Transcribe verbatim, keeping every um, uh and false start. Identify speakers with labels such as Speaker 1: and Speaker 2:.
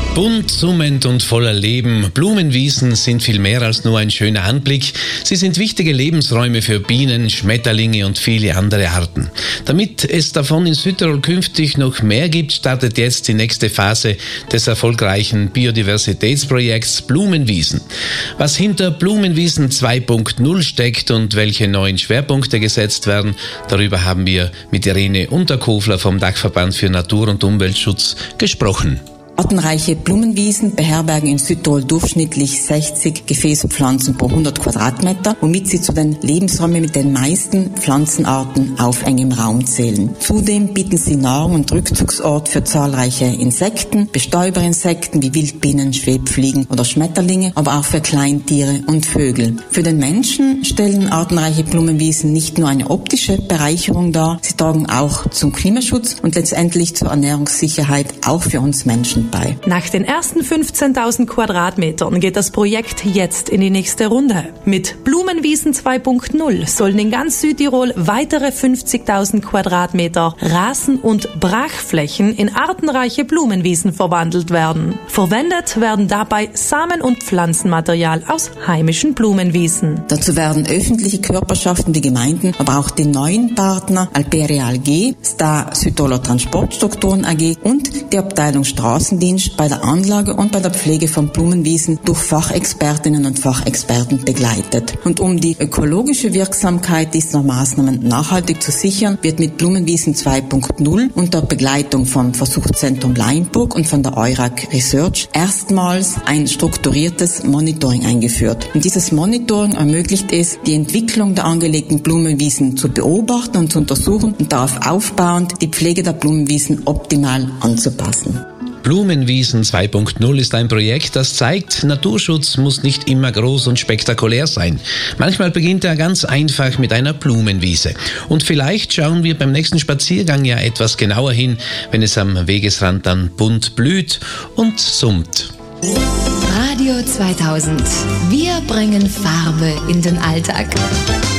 Speaker 1: Bunt, summend und voller Leben. Blumenwiesen sind viel mehr als nur ein schöner Anblick. Sie sind wichtige Lebensräume für Bienen, Schmetterlinge und viele andere Arten. Damit es davon in Südtirol künftig noch mehr gibt, startet jetzt die nächste Phase des erfolgreichen Biodiversitätsprojekts Blumenwiesen. Was hinter Blumenwiesen zwei Punkt null steckt und welche neuen Schwerpunkte gesetzt werden, darüber haben wir mit Irene Unterkofler vom Dachverband für Natur- und Umweltschutz gesprochen.
Speaker 2: Artenreiche Blumenwiesen beherbergen in Südtirol durchschnittlich sechzig Gefäßpflanzen pro hundert Quadratmeter, womit sie zu den Lebensräumen mit den meisten Pflanzenarten auf engem Raum zählen. Zudem bieten sie Nahrung und Rückzugsort für zahlreiche Insekten, Bestäuberinsekten wie Wildbienen, Schwebfliegen oder Schmetterlinge, aber auch für Kleintiere und Vögel. Für den Menschen stellen artenreiche Blumenwiesen nicht nur eine optische Bereicherung dar, sie tragen auch zum Klimaschutz und letztendlich zur Ernährungssicherheit auch für uns Menschen bei.
Speaker 3: Nach den ersten fünfzehntausend Quadratmetern geht das Projekt jetzt in die nächste Runde. Mit Blumenwiesen zwei Punkt null sollen in ganz Südtirol weitere fünfzigtausend Quadratmeter Rasen- und Brachflächen in artenreiche Blumenwiesen verwandelt werden. Verwendet werden dabei Samen- und Pflanzenmaterial aus heimischen Blumenwiesen.
Speaker 2: Dazu werden öffentliche Körperschaften wie Gemeinden, aber auch die neuen Partner Alperia A G, Star Südtiroler Transportstrukturen A G und die Abteilung Straßendienst bei der Anlage und bei der Pflege von Blumenwiesen durch Fachexpertinnen und Fachexperten begleitet. Und um die ökologische Wirksamkeit dieser Maßnahmen nachhaltig zu sichern, wird mit Blumenwiesen zwei Punkt null unter Begleitung vom Versuchszentrum Leinburg und von der Eurac Research erstmals ein strukturiertes Monitoring eingeführt. Und dieses Monitoring ermöglicht es, die Entwicklung der angelegten Blumenwiesen zu beobachten und zu untersuchen und darauf aufbauend die Pflege der Blumenwiesen optimal anzupassen.
Speaker 1: Blumenwiesen zwei Punkt null ist ein Projekt, das zeigt, Naturschutz muss nicht immer groß und spektakulär sein. Manchmal beginnt er ganz einfach mit einer Blumenwiese. Und vielleicht schauen wir beim nächsten Spaziergang ja etwas genauer hin, wenn es am Wegesrand dann bunt blüht und summt.
Speaker 4: Radio zweitausend. Wir bringen Farbe in den Alltag.